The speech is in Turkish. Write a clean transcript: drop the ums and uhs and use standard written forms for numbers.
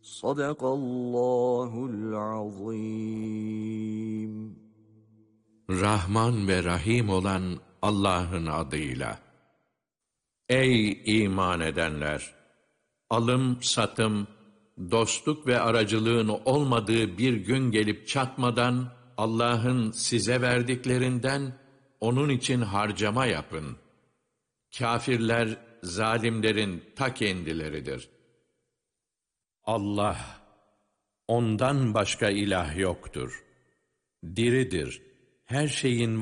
Sadakallahul azim. Rahman ve Rahim olan Allah'ın adıyla. Ey iman edenler! Alım, satım, dostluk ve aracılığın olmadığı bir gün gelip çatmadan, Allah'ın size verdiklerinden onun için harcama yapın. Kâfirler, zalimlerin ta kendileridir. Allah, ondan başka ilah yoktur. Diridir, her şeyin